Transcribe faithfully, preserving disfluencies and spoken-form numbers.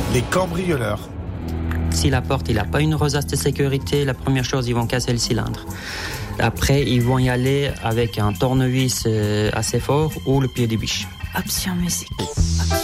Les cambrioleurs. Si la porte il n'a pas une rosace de sécurité, la première chose, ils vont casser le cylindre. Après, ils vont y aller avec un tournevis assez fort ou le pied des biches. Option musique.